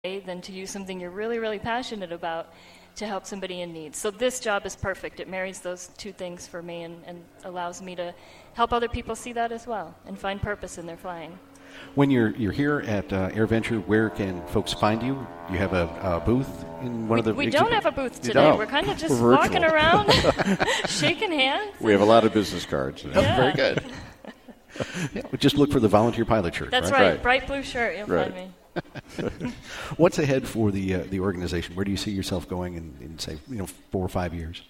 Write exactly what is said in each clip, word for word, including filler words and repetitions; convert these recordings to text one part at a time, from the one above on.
than to use something you're really, really passionate about to help somebody in need. So this job is perfect. It marries those two things for me and, and allows me to help other people see that as well and find purpose in their flying. When you're you're here at uh, AirVenture, where can folks find you? You have a, a booth in one we, of the... We exhibit? don't have a booth today. We're kind of just We're walking around, shaking hands. We have a lot of business cards. Yeah. Very good. Yeah, just look for the volunteer pilot shirt. That's right. right. Right. Bright blue shirt. You'll Right. find me. What's ahead for the uh, the organization? Where do you see yourself going in, in, say, you know, four or five years?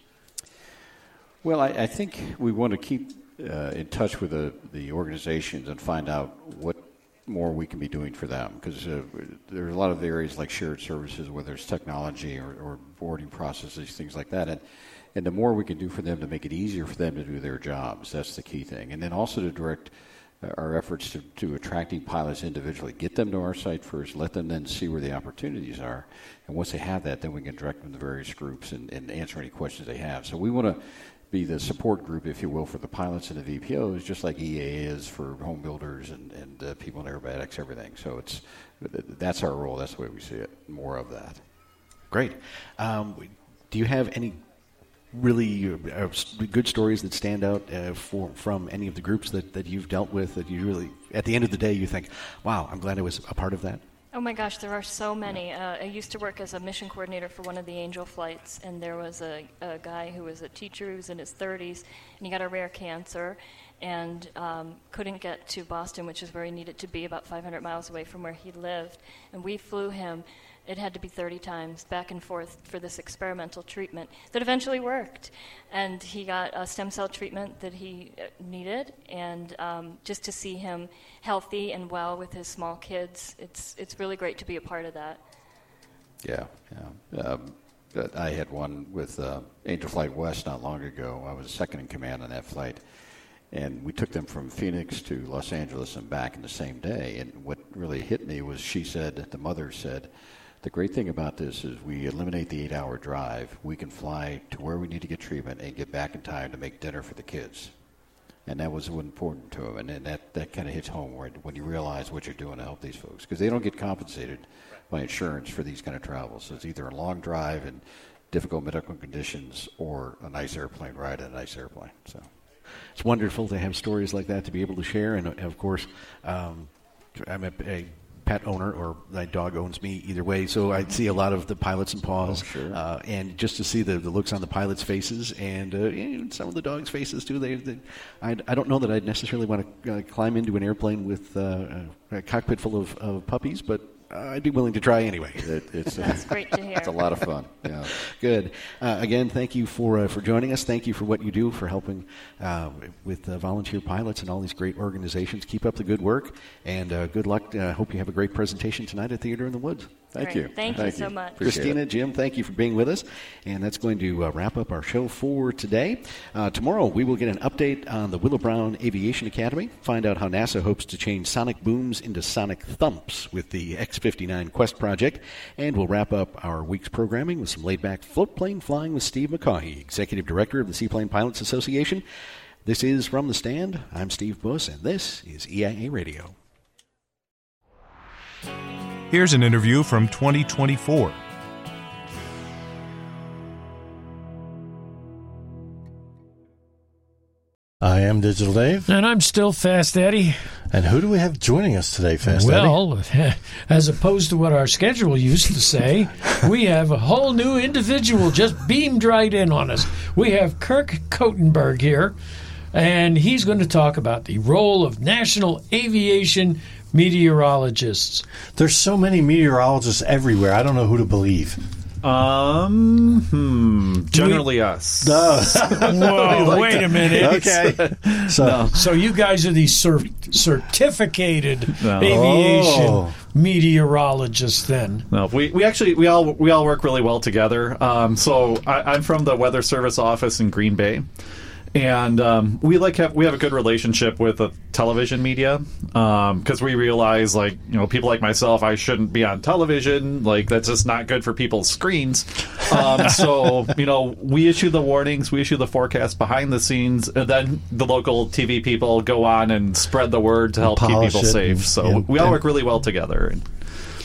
Well, I, I think we want to keep uh, in touch with the, the organizations and find out what more we can be doing for them, because uh, there are a lot of areas like shared services, whether it's technology or, or boarding processes, things like that. And, and the more we can do for them to make it easier for them to do their jobs, that's the key thing. And then also to direct our efforts to, to attracting pilots individually. Get them to our site first, let them then see where the opportunities are. And once they have that, then we can direct them to various groups and, and answer any questions they have. So we want to be the support group, if you will, for the pilots and the V P Os, just like E A is for home builders and, and uh, people in aerobatics, everything. So it's that's our role. That's the way we see it, more of that. Great. Um, do you have any really uh, good stories that stand out uh, for, from any of the groups that, that you've dealt with that you really, at the end of the day, you think, wow, I'm glad I was a part of that? Oh my gosh, there are so many. Uh, I used to work as a mission coordinator for one of the Angel flights, and there was a, a guy who was a teacher who was in his thirties, and he got a rare cancer and um, couldn't get to Boston, which is where he needed to be, about five hundred miles away from where he lived. And we flew him. It had to be thirty times back and forth for this experimental treatment that eventually worked. And he got a stem cell treatment that he needed. And um, just to see him healthy and well with his small kids, it's it's really great to be a part of that. Yeah, yeah. Um, I had one with uh, Angel Flight West not long ago. I was second in command on that flight. And we took them from Phoenix to Los Angeles and back in the same day. And what really hit me was she said, the mother said, the great thing about this is we eliminate the eight-hour drive. We can fly to where we need to get treatment and get back in time to make dinner for the kids. And that was important to them. And then that, that kind of hits home when, when you realize what you're doing to help these folks. Because they don't get compensated by insurance for these kind of travels. So it's either a long drive and difficult medical conditions or a nice airplane ride in a nice airplane. So it's wonderful to have stories like that to be able to share. And, of course, um, I'm a, a pet owner, or my dog owns me, either way, so I see a lot of the pilots and paws. Oh, sure. uh, and just to see the, the looks on the pilots' faces and uh, yeah, some of the dogs' faces too. They, they I, I don't know that I'd necessarily want to uh, climb into an airplane with uh, a cockpit full of, of puppies, but I'd be willing to try anyway. It, it's That's great to hear. It's a lot of fun. Yeah. Good. Uh, again, thank you for uh, for joining us. Thank you for what you do for helping uh, with uh, volunteer pilots and all these great organizations. Keep up the good work, and uh, good luck. I uh, hope you have a great presentation tonight at Theater in the Woods. Thank Great. you. Thank, Thank you you so much. Appreciate Christina, it. Jim, thank you for being with us. And that's going to uh, wrap up our show for today. Uh, tomorrow, we will get an update on the Willow Brown Aviation Academy, find out how NASA hopes to change sonic booms into sonic thumps with the X fifty-nine Quest project. And we'll wrap up our week's programming with some laid-back float plane flying with Steve McCaughey, Executive Director of the Seaplane Pilots Association. This is From the Stand. I'm Steve Buss, and this is E I A Radio. Here's an interview from twenty twenty-four. I am Digital Dave. And I'm still Fast Eddie. And who do we have joining us today, Fast well, Eddie? Well, as opposed to what our schedule used to say, we have a whole new individual just beamed right in on us. We have Kirk Kotenberg here, and he's going to talk about the role of national aviation meteorologists. There's so many meteorologists everywhere. I don't know who to believe. Um, hmm, generally we, us. Whoa, like wait that. a minute. Okay. So, no. so you guys are these cert- certificated no. aviation oh. meteorologists then? No, we, we actually, we all we all work really well together. Um, so I, I'm from the Weather Service office in Green Bay. And um, we like have we have a good relationship with the television media because um, we realize, like, you know, people like myself, I shouldn't be on television. Like, that's just not good for people's screens. Um, so, you know, we issue the warnings, we issue the forecast behind the scenes, and then the local T V people go on and spread the word to help keep people it safe. and, so yeah. we all work really well together.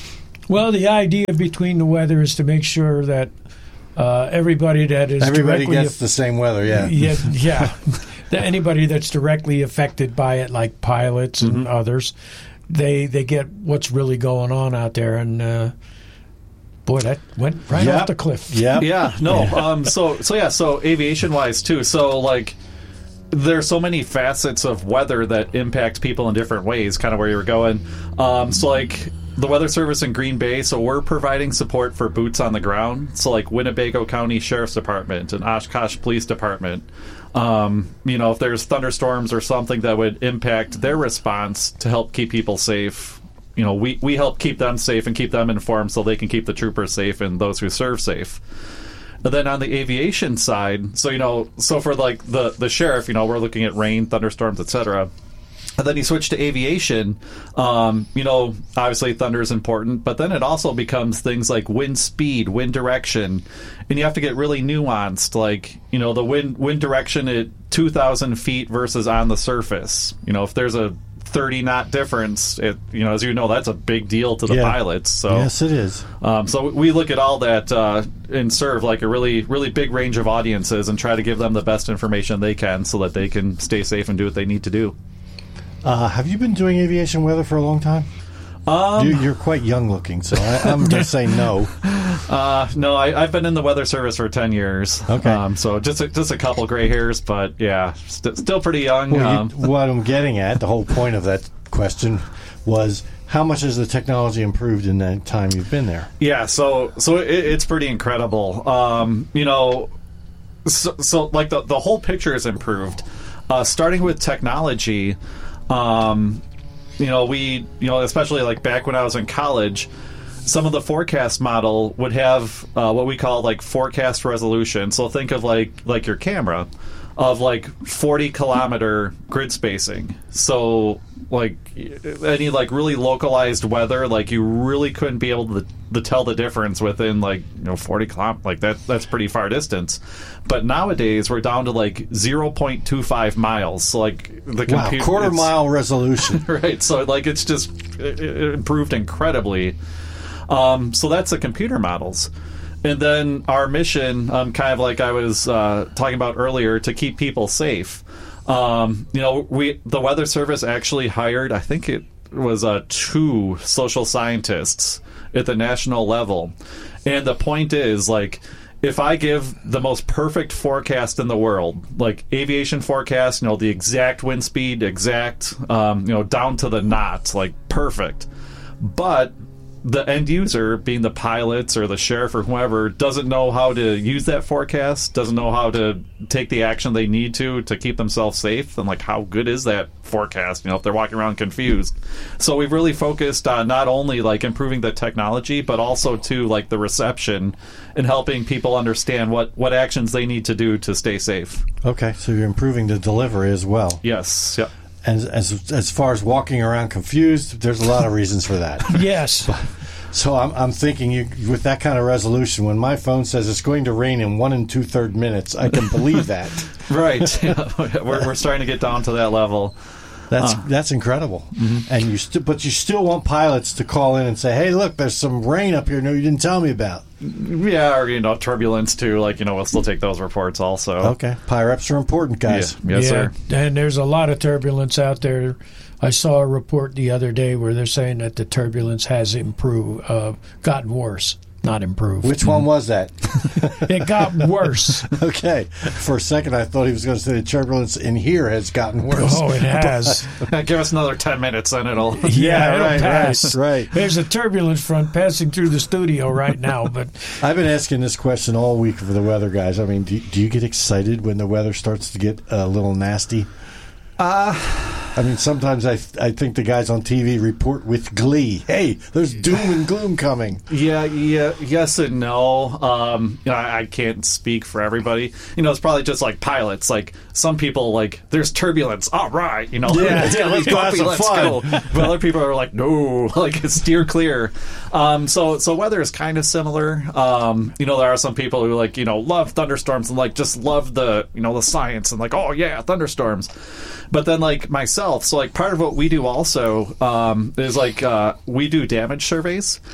Well, the idea between the weather is to make sure that uh, everybody that is Everybody directly gets the same weather, yeah. yeah, yeah. that anybody that's directly affected by it, like pilots and Mm-hmm. others, they they get what's really going on out there. And uh, boy, that went right Yep. off the cliff. Yeah. Yeah, no. Um, so, so yeah, so aviation wise too. So like, there's so many facets of weather that impact people in different ways. Kind of where you were going. Um, so like the Weather Service in Green Bay. So we're providing support for boots on the ground. So like Winnebago County Sheriff's Department and Oshkosh Police Department. Um, you know, if there's thunderstorms or something that would impact their response to help keep people safe. You know, we, we help keep them safe and keep them informed so they can keep the troopers safe and those who serve safe. But then on the aviation side, so, you know, so for like the, the sheriff, you know, we're looking at rain, thunderstorms, et cetera. And then you switch to aviation. Um, you know, obviously thunder is important, but then it also becomes things like wind speed, wind direction, and you have to get really nuanced. Like, you know, the wind wind direction at two thousand feet versus on the surface. You know, if there's a thirty knot difference, it, you know, as you know, that's a big deal to the Yeah. pilots. So Yes, it is. um, so we look at all that uh, and serve like a really, really big range of audiences and try to give them the best information they can so that they can stay safe and do what they need to do. Uh, have you been doing aviation weather for a long time? Um, you, you're quite young looking, so I, I'm going to say no. Uh, no, I, I've been in the Weather Service for ten years. Okay. Um, so just a, just a couple gray hairs, but yeah, st- still pretty young. Well, um, you, what I'm getting at, the whole point of that question was, how much has the technology improved in that time you've been there? Yeah, so so it, it's pretty incredible. Um, you know, so, so like the the whole picture is improved. Uh, starting with technology, um, you know, we you know especially like back when I was in college, some of the forecast model would have uh, what we call like forecast resolution. So think of like like your camera of like forty kilometer grid spacing. So like any like really localized weather, like you really couldn't be able to, to tell the difference within like you know forty kilometers. Like that that's pretty far distance. But nowadays we're down to like zero point two five miles. So like the Wow, computer quarter it's- mile resolution. right. So like it's just it, it improved incredibly. Um, so that's the computer models. And then our mission, um, kind of like I was uh, talking about earlier, to keep people safe. Um, you know, we the Weather Service actually hired, I think it was uh, two social scientists at the national level. And the point is, like, if I give the most perfect forecast in the world, like aviation forecast, you know, the exact wind speed, exact, um, you know, down to the knot, like perfect. But the end user, being the pilots or the sheriff or whoever, doesn't know how to use that forecast, doesn't know how to take the action they need to to keep themselves safe, and like how good is that forecast, you know, if they're walking around confused. So we've really focused on not only like improving the technology, but also to like the reception and helping people understand what, what actions they need to do to stay safe. Okay, so you're improving the delivery as well. Yes, yep. And as as far as walking around confused, there's a lot of reasons for that. Yes. So I'm, I'm thinking you with that kind of resolution, when my phone says it's going to rain in one and two third minutes, I can believe that. Right. Yeah. we're, we're starting to get down to that level. That's Uh. that's incredible. Mm-hmm. And you st- but you still want pilots to call in and say, "Hey, look, there's some rain up here. No, you didn't tell me about." Yeah, or, you know, turbulence, too. Like, you know, we'll still take those reports also. Okay, P I R E Ps are important, guys. Yeah. Yes, yeah, sir. and there's a lot of turbulence out there. I saw a report the other day where they're saying that the turbulence has improved, uh, gotten worse, not improved. Which one was that? It got worse. Okay, for a second I thought he was going to say the turbulence in here has gotten worse. Oh, it has. Give us another ten minutes and it'll... Yeah, it'll right, pass. right, right. There's a turbulence front passing through the studio right now, but I've been asking this question all week for the weather guys. I mean, do, do you get excited when the weather starts to get a little nasty? Uh, I mean, sometimes I I think the guys on T V report with glee. Hey, there's doom and gloom coming. yeah, yeah, yes and no. Um, you know, I, I can't speak for everybody. You know, it's probably just like pilots. Like, some people, like, there's turbulence. All right, you know. Yeah, it's yeah, gonna be let's go have bumpy, some let's fun. go. But other people are like, no, like, steer clear. Um, so, so weather is kind of similar. Um, you know, there are some people who, like, you know, love thunderstorms and, like, just love the, you know, the science and, like, oh, yeah, thunderstorms. But then, like, myself, so, like, part of what we do also um, is, like, uh, we do damage surveys.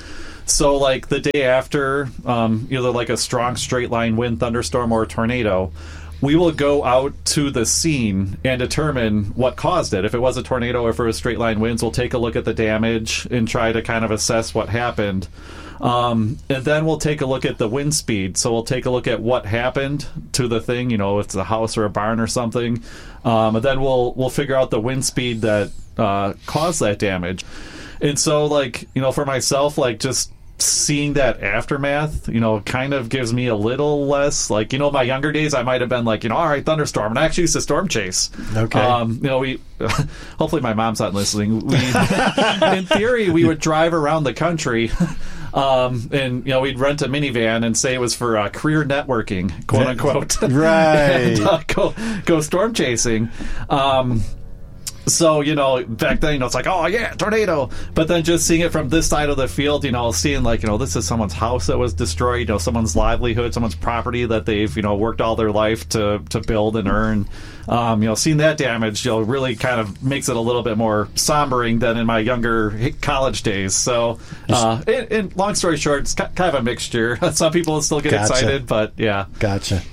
So, like, the day after, um, either like a strong straight line wind, thunderstorm, or a tornado, we will go out to the scene and determine what caused it. If it was a tornado or if it was straight line winds, we'll take a look at the damage and try to kind of assess what happened. Um, and then we'll take a look at the wind speed. So we'll take a look at what happened to the thing, you know, if it's a house or a barn or something. Um, and then we'll we'll figure out the wind speed that uh, caused that damage. And so, like, you know, for myself, like, just seeing that aftermath, you know, kind of gives me a little less, like, you know, my younger days, I might have been like, you know, all right, thunderstorm. And I actually used to storm chase. Okay. Um, you know, we, hopefully my mom's not listening. We, in theory, we would drive around the country. Um, and, you know, we'd rent a minivan and say it was for uh, career networking, quote unquote. Right. and, uh, go, go storm chasing. Um, So, you know, back then, you know, it's like, oh, yeah, tornado. But then just seeing it from this side of the field, you know, seeing, like, you know, this is someone's house that was destroyed, you know, someone's livelihood, someone's property that they've, you know, worked all their life to, to build and earn. Um, you know, seeing that damage, you know, really kind of makes it a little bit more sombering than in my younger college days. So, uh, and, and long story short, it's kind of a mixture. Some people still get Gotcha. excited, but yeah. Gotcha.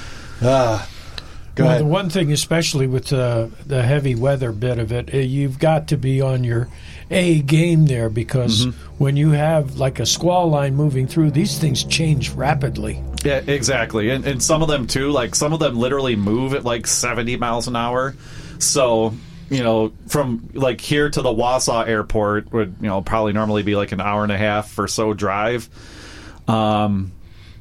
Uh, go well, ahead. the one thing, especially with uh, the heavy weather bit of it, uh, you've got to be on your A game there, because Mm-hmm. when you have like a squall line moving through, these things change rapidly. Yeah, exactly. And, and some of them, too, like, some of them literally move at, like, seventy miles an hour. So, you know, from, like, here to the Wausau airport would, you know, probably normally be, like, an hour and a half or so drive. Um,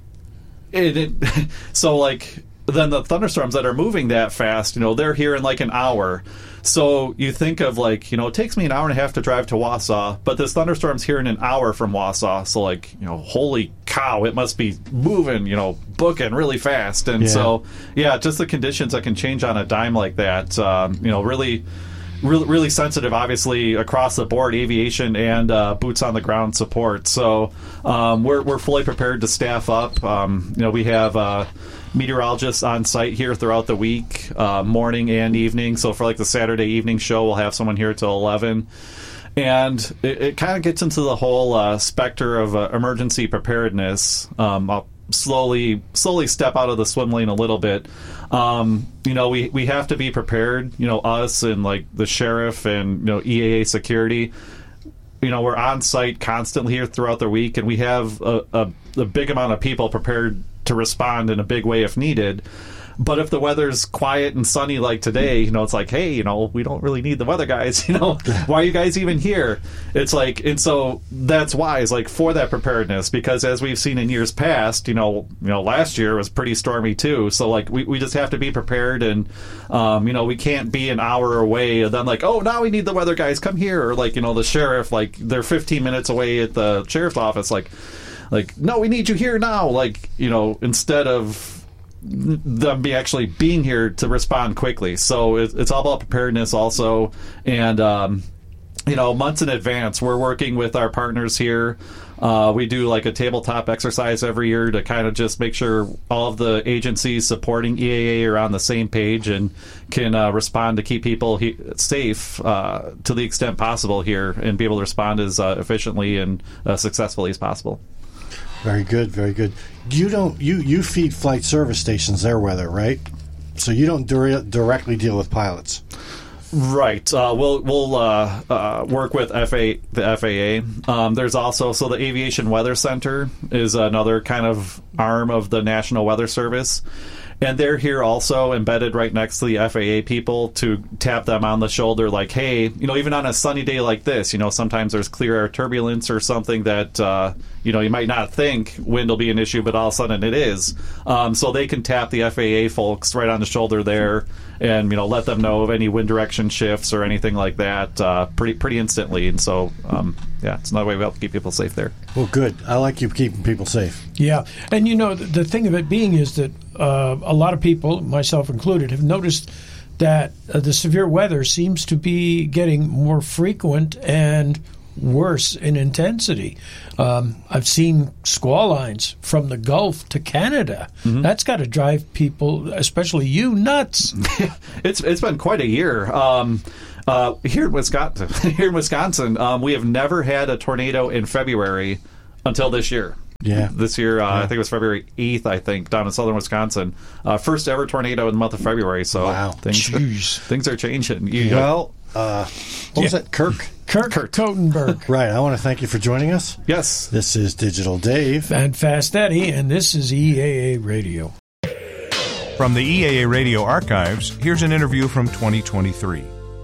it, it, so, like, then the thunderstorms that are moving that fast, you know, they're here in, like, an hour. So you think of, like, you know, it takes me an hour and a half to drive to Wausau, but this thunderstorm's here in an hour from Wausau. So, like, you know, holy cow, it must be moving, you know, booking really fast. And Yeah. so, yeah, just the conditions that can change on a dime like that, um, you know, really, really, really sensitive, obviously, across the board, aviation and uh, boots on the ground support. So um, we're, we're fully prepared to staff up. Um, you know, we have uh, meteorologists on site here throughout the week, uh, morning and evening. So for like the Saturday evening show, we'll have someone here till eleven. And it, it kind of gets into the whole uh, specter of uh, emergency preparedness. Um, I'll slowly slowly step out of the swim lane a little bit. Um, you know, we, we have to be prepared, you know, us and like the sheriff and, you know, E A A security. You know, we're on site constantly here throughout the week, and we have a, a, a big amount of people prepared to respond in a big way if needed. But if the weather's quiet and sunny like today, you know, it's like, hey, you know, we don't really need the weather guys, you know, why are you guys even here? It's like, and so that's why, it's like for that preparedness, because as we've seen in years past, you know, you know, last year was pretty stormy too. So like, we, we just have to be prepared, and, um, you know, we can't be an hour away and then like, oh, now we need the weather guys, come here. Or like, you know, the sheriff, like they're fifteen minutes away at the sheriff's office. Like, like, no, we need you here now. Like, you know, instead of them be actually being here to respond quickly. So it, it's all about preparedness also. And, um, you know, months in advance, we're working with our partners here. Uh, we do like a tabletop exercise every year to kind of just make sure all of the agencies supporting E A A are on the same page and can uh, respond to keep people he- safe uh, to the extent possible here, and be able to respond as uh, efficiently and uh, successfully as possible. Very good, very good. You don't you you feed flight service stations their weather, right? So you don't dir- directly deal with pilots. Right. Uh, we'll we'll uh, uh, work with F A the F A A. Um, there's also so the Aviation Weather Center is another kind of arm of the National Weather Service. And they're here also embedded right next to the F A A people to tap them on the shoulder like, hey, you know, even on a sunny day like this, you know, sometimes there's clear air turbulence or something that, uh, you know, you might not think wind will be an issue, but all of a sudden it is. Um, so they can tap the F A A folks right on the shoulder there and, you know, let them know of any wind direction shifts or anything like that uh, pretty pretty instantly. And so, um, yeah, it's another way we help keep people safe there. Well, good. I like you keeping people safe. Yeah, and you know, the, the thing of it being is that uh, a lot of people, myself included, have noticed that uh, the severe weather seems to be getting more frequent and worse in intensity. Um, I've seen squall lines from the Gulf to Canada. Mm-hmm. That's got to drive people, especially you, nuts. it's it's been quite a year. Um, uh, here in Wisconsin, here in Wisconsin, um, we have never had a tornado in February until this year. Yeah. This year, uh, Yeah. I think it was February eighth, I think, down in southern Wisconsin. Uh, first ever tornado in the month of February. So Wow. things, Jeez. things are changing. You, Well, uh, what was Yeah. that, Kirk? Kirk, Totenberg. Right. I want to thank you for joining us. yes. This is Digital Dave. And Fast Eddie, and this is E A A Radio. From the E A A Radio archives, here's an interview from twenty twenty-three.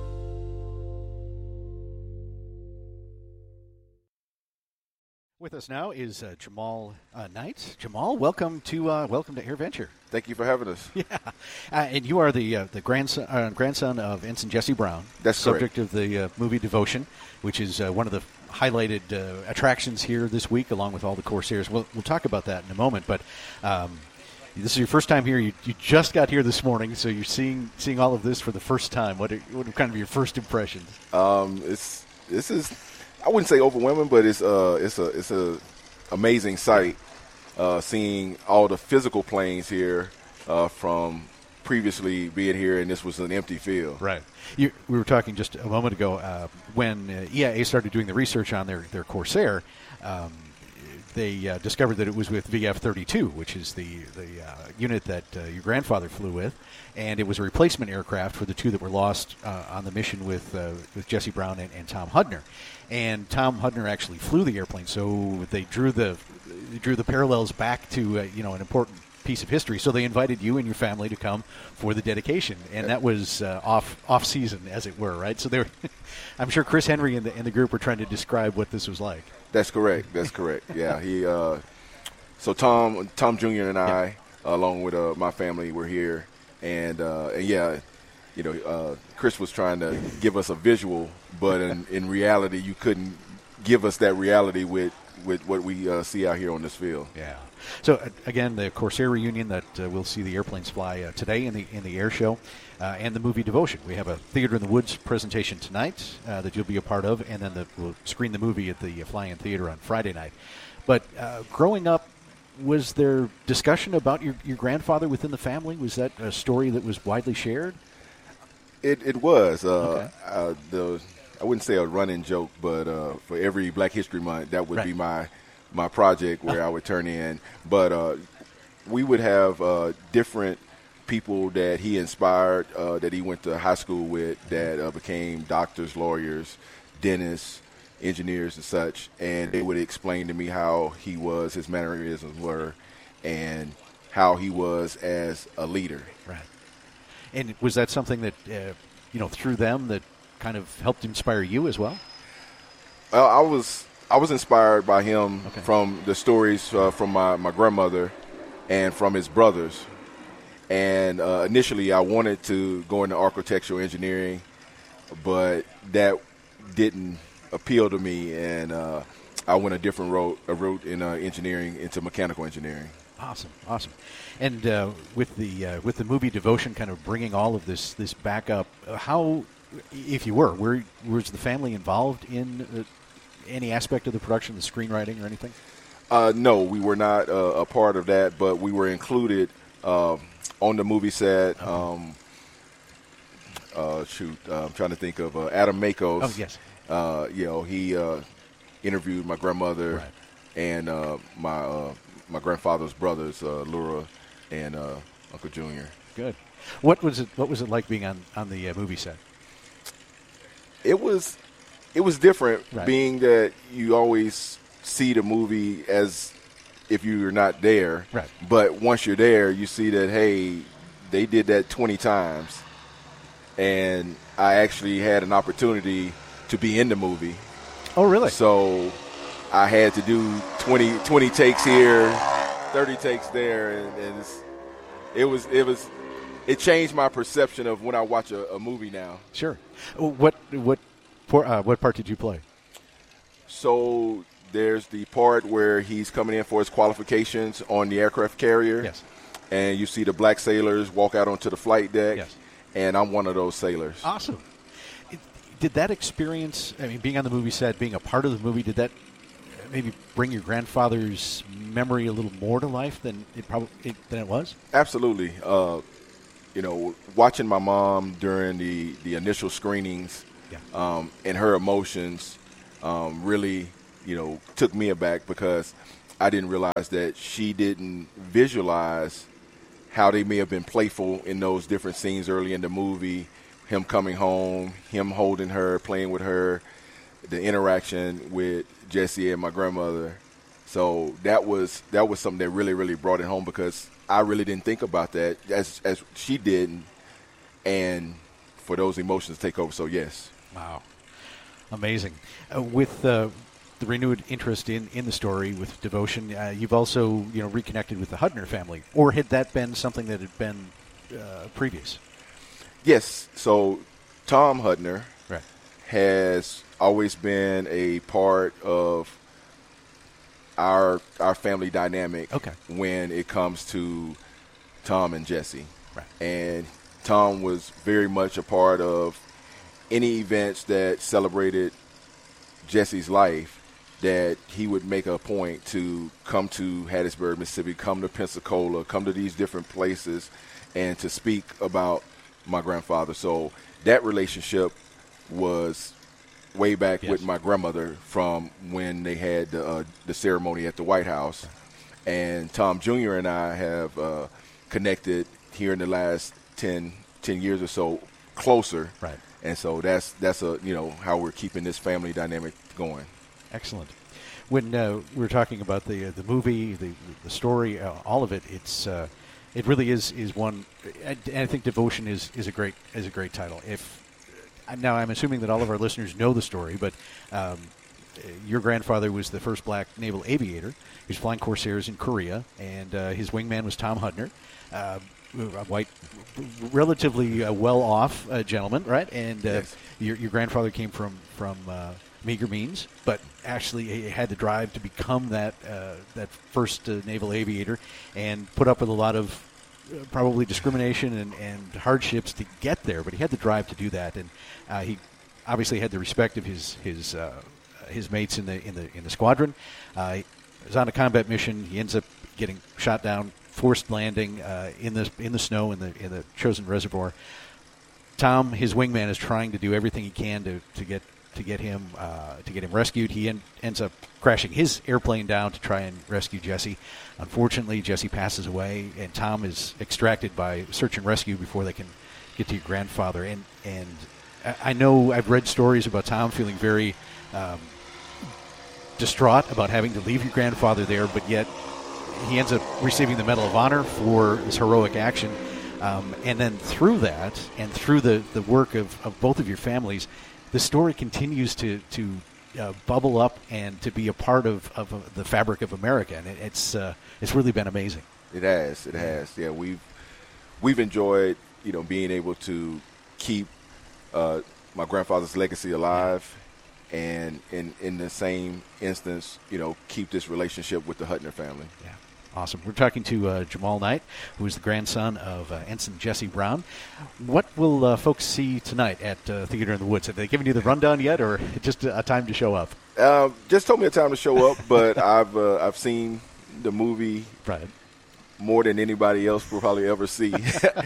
With us now is uh, Jamal uh, Knight. Jamal, welcome to uh, welcome to AirVenture. Thank you for having us. Yeah, uh, and you are the uh, the grandson uh, grandson of Ensign Jesse Brown. That's subject correct. of the uh, movie Devotion, which is uh, one of the highlighted uh, attractions here this week, along with all the Corsairs. We'll we'll talk about that in a moment. But um, this is your first time here. You, you just got here this morning, so you're seeing seeing all of this for the first time. What are, what are kind of your first impressions? Um, it's this is I wouldn't say overwhelming, but it's uh it's a it's a amazing sight. Uh, seeing all the physical planes here uh, from previously being here, and this was an empty field. Right. You, we were talking just a moment ago uh, when uh, E I A started doing the research on their, their Corsair. Um, they uh, discovered that it was with V F thirty-two, which is the, the uh, unit that uh, your grandfather flew with, and it was a replacement aircraft for the two that were lost uh, on the mission with uh, with Jesse Brown and, and Tom Hudner. And Tom Hudner actually flew the airplane, so they drew the they drew the parallels back to uh, you know an important piece of history. So they invited you and your family to come for the dedication, and that was uh, off off season, as it were, right? So they were, I'm sure Chris Henry and the and the group were trying to describe what this was like. That's correct. That's correct. Yeah. He. Uh, so Tom, Tom Junior and I, Yeah. along with uh, my family, were here, and uh, and yeah, you know, uh, Chris was trying to give us a visual, but in, in reality, you couldn't give us that reality with with what we uh, see out here on this field. Yeah. So uh, again, the Corsair reunion that uh, we'll see the airplanes fly uh, today in the in the air show, uh, and the movie Devotion. We have a Theater in the Woods presentation tonight uh, that you'll be a part of, and then the, we'll screen the movie at the uh, Flying Theater on Friday night. But uh, growing up, was there discussion about your, your grandfather within the family? Was that a story that was widely shared? It it was. Uh, Okay. uh, the I wouldn't say a running joke, but uh, for every Black History Month, that would Right. be my my project where I would turn in. But uh, we would have uh, different people that he inspired, uh, that he went to high school with, that uh, became doctors, lawyers, dentists, engineers, and such. And they would explain to me how he was, his mannerisms were, and how he was as a leader. Right. And was that something that, uh, you know, through them that kind of helped inspire you as well? Well, I was I was inspired by him Okay. from the stories uh, from my, my grandmother and from his brothers. And uh, initially, I wanted to go into architectural engineering, but that didn't appeal to me, and uh, I went a different route, a route in uh, engineering into mechanical engineering. Awesome, awesome. And uh, with the uh, with the movie Devotion, kind of bringing all of this this back up, uh, how, if you were, were was the family involved in uh, any aspect of the production, the screenwriting, or anything? Uh, no, we were not uh, a part of that, but we were included uh, on the movie set. Um, uh, shoot, uh, I'm trying to think of uh, Adam Makos. Oh, yes. Uh, you know, he uh, interviewed my grandmother Right. and uh, my uh, my grandfather's brothers, uh, Laura and uh, Uncle Junior. Good. What was it? What was it like being on on the uh, movie set? It was it was different, Right. being that you always see the movie as if you're not there. Right. But once you're there, you see that, hey, they did that twenty times, and I actually had an opportunity to be in the movie. Oh, really? So I had to do twenty, twenty takes here, thirty takes there, and, and it's, it was it was it changed my perception of when I watch a, a movie now. Sure. What what por- uh, what part did you play? So there's the part where he's coming in for his qualifications on the aircraft carrier. Yes. And you see the black sailors walk out onto the flight deck. Yes. And I'm one of those sailors. Awesome. It, did that experience, I mean, being on the movie set, being a part of the movie, did that maybe bring your grandfather's memory a little more to life than it probably it, than it was? Absolutely. Uh, you know, watching my mom during the, the initial screenings Yeah. um, and her emotions um, really you know, took me aback because I didn't realize that she didn't visualize how they may have been playful in those different scenes early in the movie, him coming home, him holding her, playing with her, the interaction with Jesse and my grandmother. So that was that was something that really, really brought it home because I really didn't think about that as as she did, and for those emotions to take over. So, yes. Wow. Amazing. Uh, with uh, the renewed interest in, in the story with Devotion, uh, you've also, you know, reconnected with the Hudner family. Or had that been something that had been uh, previous? Yes. So Tom Hudner right. has always been a part of our our family dynamic okay. when it comes to Tom and Jesse. Right. And Tom was very much a part of any events that celebrated Jesse's life, that he would make a point to come to Hattiesburg, Mississippi, come to Pensacola, come to these different places, and to speak about my grandfather. So that relationship was way back yes. with my grandmother from when they had the, uh, the ceremony at the White House. And Tom Junior and I have uh, connected here in the last ten, ten years or so closer. Right. And so that's that's a you know how we're keeping this family dynamic going. Excellent. When uh, we were talking about the uh, the movie, the the story, uh, all of it, it's uh, it really is is one. And I think Devotion is, is a great is a great title. If now I'm assuming that all of our listeners know the story, but um, your grandfather was the first black naval aviator. He was flying Corsairs in Korea, and uh, his wingman was Tom Hudner. Uh, a white, relatively uh, well-off uh, gentleman, right? And uh, yes. your, your grandfather came from from uh, meager means, but actually he had the drive to become that uh, that first uh, naval aviator, and put up with a lot of uh, probably discrimination and, and hardships to get there. But he had the drive to do that, and uh, he obviously had the respect of his his uh, his mates in the in the in the squadron. Uh, he was on a combat mission. He ends up getting shot down. Forced landing uh, in the in the snow in the in the chosen reservoir. Tom, his wingman, is trying to do everything he can to, to get to get him uh, to get him rescued. He en- ends up crashing his airplane down to try and rescue Jesse. Unfortunately, Jesse passes away, and Tom is extracted by search and rescue before they can get to your grandfather. And and I, I know I've read stories about Tom feeling very um, distraught about having to leave your grandfather there, but yet he ends up receiving the Medal of Honor for his heroic action. Um, and then through that, and through the, the work of, of both of your families, the story continues to, to uh, bubble up and to be a part of, of uh, the fabric of America. And it, it's uh, it's really been amazing. It has. It has. Yeah, we've, we've enjoyed, you know, being able to keep uh, my grandfather's legacy alive. And in, in the same instance, you know, keep this relationship with the Hudner family. Yeah. Awesome. We're talking to uh, Jamal Knight, who is the grandson of uh, Ensign Jesse Brown. What will uh, folks see tonight at uh, Theater in the Woods? Have they given you the rundown yet, or just a, a time to show up? Uh, just told me a time to show up, but I've uh, I've seen the movie right. more than anybody else will probably ever see.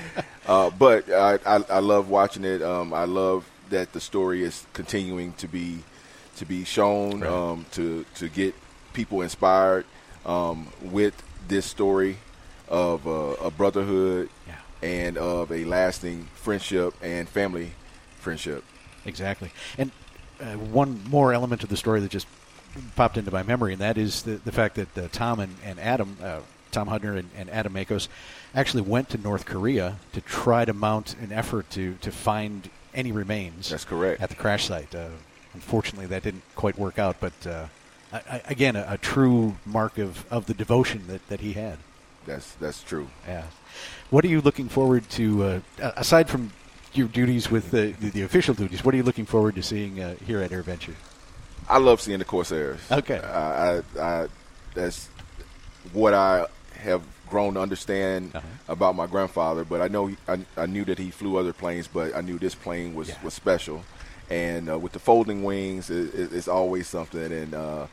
uh, but I, I, I love watching it. Um, I love that the story is continuing to be to be shown, right. um, to to get people inspired um, with this story of uh, a brotherhood yeah. and of a lasting friendship and family friendship. Exactly. And uh, one more element of the story that just popped into my memory, and that is the, the fact that uh, Tom and, and Adam, uh, Tom Hudner and, and Adam Makos, actually went to North Korea to try to mount an effort to, to find any remains. That's correct. At the crash site. Uh, unfortunately, that didn't quite work out, but uh, I, I, again, a, a true mark of, of the devotion that, that he had. That's that's true. Yeah. What are you looking forward to, uh, aside from your duties with the, the, the official duties, what are you looking forward to seeing uh, here at AirVenture? I love seeing the Corsairs. Okay. I, I, I, that's what I have grown to understand uh-huh. about my grandfather, but I know he, I, I knew that he flew other planes, but I knew this plane was, yeah. was special. And uh, with the folding wings, it, it, it's always something. And uh,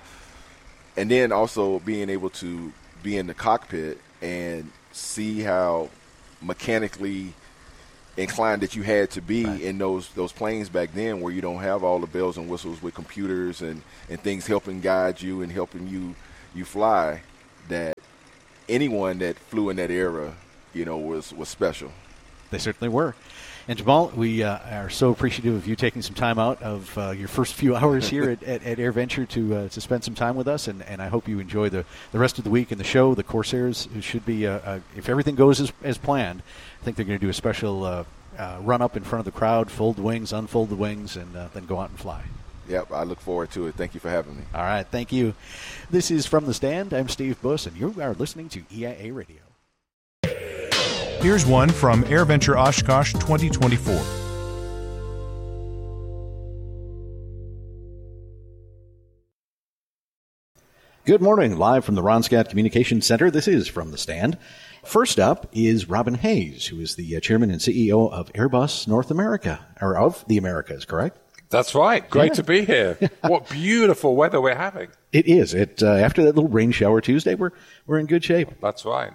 and then also being able to be in the cockpit and see how mechanically inclined that you had to be Right. in those those planes back then, where you don't have all the bells and whistles with computers and, and things helping guide you and helping you you fly, that anyone that flew in that era, you know, was was special. They certainly were. And Jamal, we uh, are so appreciative of you taking some time out of uh, your first few hours here at, at, at AirVenture to uh, to spend some time with us. And, and I hope you enjoy the, the rest of the week and the show. The Corsairs should be, uh, uh, if everything goes as, as planned, I think they're going to do a special uh, uh, run up in front of the crowd, fold the wings, unfold the wings, and uh, then go out and fly. Yep, I look forward to it. Thank you for having me. All right, thank you. This is From the Stand. I'm Steve Buss, and you are listening to E I A Radio. Here's one from AirVenture Oshkosh twenty twenty-four. Good morning, live from the Ron Scott Communications Center. This is From the Stand. First up is Robin Hayes, who is the uh, chairman and C E O of Airbus North America, or of the Americas, correct? That's right. Great Yeah. to be here. What beautiful weather we're having. It is. It uh, after that little rain shower Tuesday, we're we're in good shape. That's right.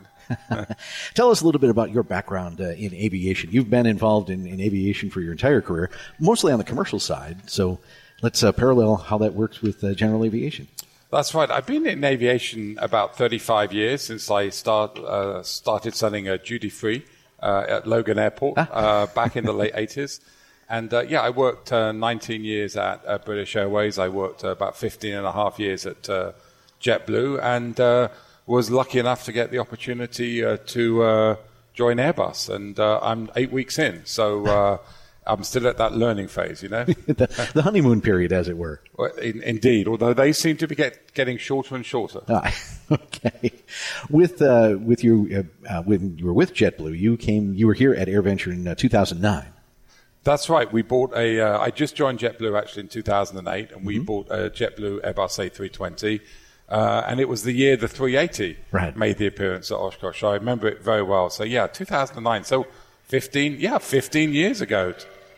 Tell us a little bit about your background uh, in aviation. You've been involved in, in aviation for your entire career, mostly on the commercial side. So let's uh, parallel how that works with uh, general aviation. That's right. I've been in aviation about thirty-five years since I start, uh, started selling a duty-free uh, at Logan Airport uh, back in the late eighties. And, uh, yeah, I worked uh, nineteen years at uh, British Airways. I worked uh, about fifteen and a half years at uh, JetBlue, and uh, was lucky enough to get the opportunity uh, to uh, join Airbus. And uh, I'm eight weeks in, so uh, I'm still at that learning phase, you know. the, the honeymoon period, as it were. Well, in, indeed, although they seem to be get, getting shorter and shorter. Ah, okay. With uh, with you uh, uh, when you were with JetBlue, you came. You were here at AirVenture in uh, two thousand nine. That's right. We bought a. Uh, I just joined JetBlue actually in two thousand eight, and we mm-hmm. bought a JetBlue Airbus A three twenty. Uh, and it was the year the three eighty right. made the appearance at Oshkosh. I remember it very well. So yeah, two thousand nine. So fifteen, yeah, fifteen years ago.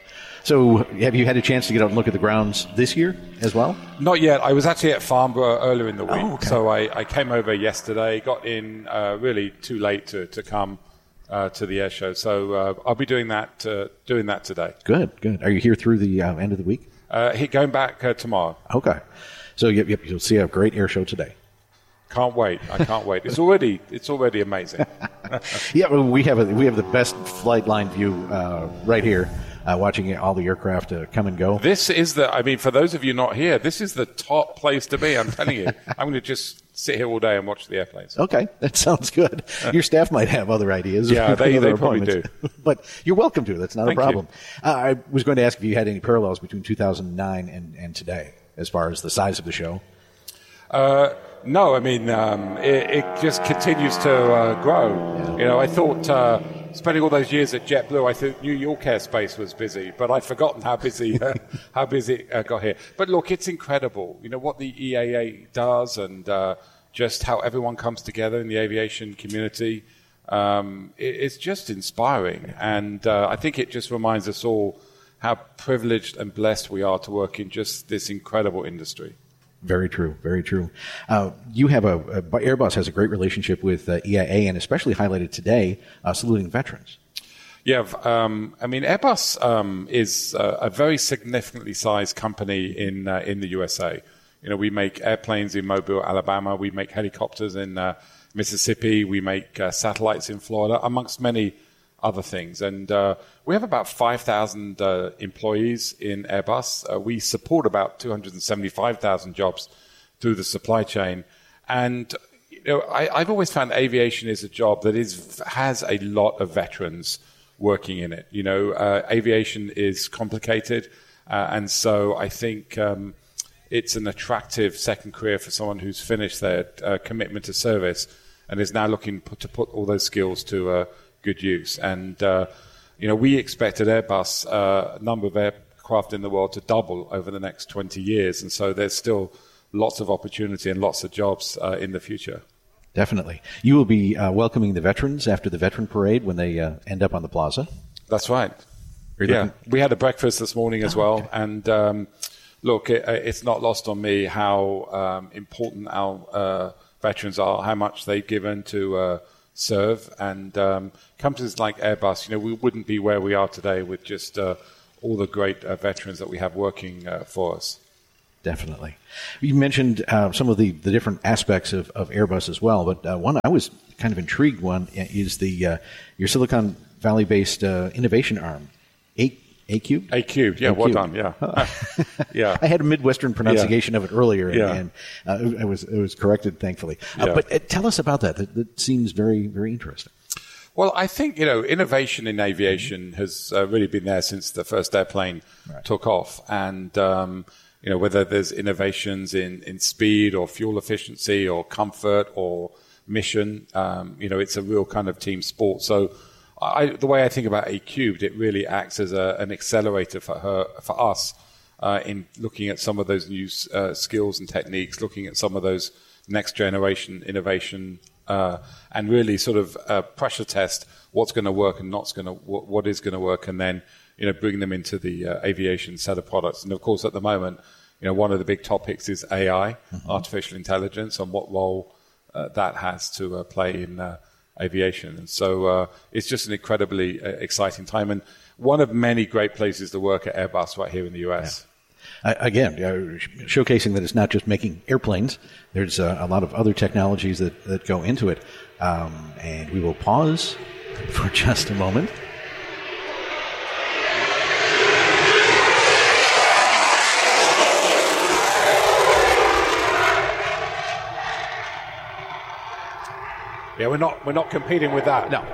So have you had a chance to get out and look at the grounds this year as well? Not yet. I was actually at Farnborough earlier in the week. Oh, okay. So I, I came over yesterday, got in uh, really too late to, to come uh, to the air show. So uh, I'll be doing that uh, doing that today. Good, good. Are you here through the uh, end of the week? Uh, going back uh, tomorrow. Okay. So yep, yep, you'll see a great air show today. Can't wait! I can't wait. It's already it's already amazing. Yeah, well, we have a, we have the best flight line view uh, right here, uh, watching all the aircraft uh, come and go. This is the. I mean, for those of you not here, this is the top place to be. I'm telling you. I'm going to just sit here all day and watch the airplanes. Okay, that sounds good. Your staff might have other ideas. Yeah, they, other they probably do. But you're welcome to. That's not Thank a problem. Uh, I was going to ask if you had any parallels between two thousand nine and, and today, as far as the size of the show. Uh, no, I mean, um, it, it just continues to uh, grow. Yeah. You know, I thought, uh, spending all those years at JetBlue, I thought New York airspace was busy, but I'd forgotten how busy uh, how busy it uh, got here. But look, it's incredible, you know, what the E A A does and uh, just how everyone comes together in the aviation community. Um, it, it's just inspiring, and uh, I think it just reminds us all how privileged and blessed we are to work in just this incredible industry. Very true, very true. Uh, you have a, a Airbus has a great relationship with uh, E I A, and especially highlighted today, uh, saluting veterans. Yeah, um, I mean, Airbus um, is uh, a very significantly sized company in uh, in the U S A. You know, we make airplanes in Mobile, Alabama. We make helicopters in uh, Mississippi. We make uh, satellites in Florida, amongst many other things. And uh, we have about five thousand uh, employees in Airbus. Uh, we support about two hundred seventy-five thousand jobs through the supply chain. And you know, I, I've always found aviation is a job that is has a lot of veterans working in it. You know, uh, aviation is complicated, uh, and so I think um, it's an attractive second career for someone who's finished their uh, commitment to service and is now looking to put all those skills to uh, good use. And, uh, you know, we expect at Airbus uh, a number of aircraft in the world to double over the next twenty years. And so there's still lots of opportunity and lots of jobs uh, in the future. Definitely. You will be uh, welcoming the veterans after the veteran parade when they uh, end up on the plaza. That's right. Yeah, looking? We had a breakfast this morning as oh, well. Okay. And um, look, it, it's not lost on me how um, important our uh, veterans are, how much they've given to uh, serve. And um, companies like Airbus, you know, we wouldn't be where we are today with just uh, all the great uh, veterans that we have working uh, for us. Definitely. You mentioned uh, some of the, the different aspects of, of Airbus as well, but uh, one I was kind of intrigued one is the uh, your Silicon Valley-based uh, innovation arm, A A-Cubed? A-Cubed, yeah, well done, yeah. yeah. I had a Midwestern pronunciation yeah. of it earlier, and, yeah. and uh, it, was, it was corrected, thankfully. Uh, yeah. But uh, tell us about that. that. That seems very, very interesting. Well, I think, you know, innovation in aviation has uh, really been there since the first airplane right. took off. And, um, you know, whether there's innovations in, in speed or fuel efficiency or comfort or mission, um, you know, it's a real kind of team sport. So I, the way I think about A-Cubed, it really acts as a, an accelerator for her, for us uh, in looking at some of those new uh, skills and techniques, looking at some of those next generation innovation uh, and really sort of uh, pressure test what's going to work and not going to, what, what is going to work, and then, you know, bring them into the uh, aviation set of products. And of course, at the moment, you know, one of the big topics is A I, mm-hmm. artificial intelligence, and what role uh, that has to uh, play in uh, aviation. And so uh, it's just an incredibly uh, exciting time, and one of many great places to work at Airbus right here in the U S. Yeah. Uh, again, uh, showcasing that it's not just making airplanes. There's uh, a lot of other technologies that, that go into it. Um, and we will pause for just a moment. Yeah, we're not we're not competing with that. No.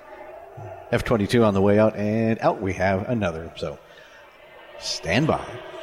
F twenty-two on the way out, and out we have another. So stand by.